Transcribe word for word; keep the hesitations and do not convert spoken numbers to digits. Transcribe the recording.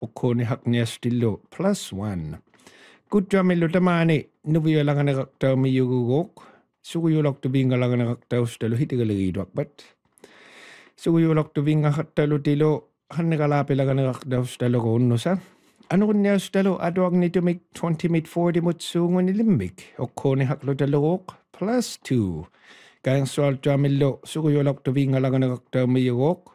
okkoni hakniastillo plus one. Kutjamillo tamani nuvialanganaqartaumi yugugok. Suguyuloktuvingalanganaqartaustalo hitigaleriiduak bat. Suguyuloktuvingahartalu tilo hannegalaapilaganaqartaustalo runnusa. Anurniaustalo aduagnitumik twenty mit forty mut suungunilimmik. Okkoni haklutalorok plus two. Kayang sual jamillo suguyuloktuvingalanganaqartaumi yugok.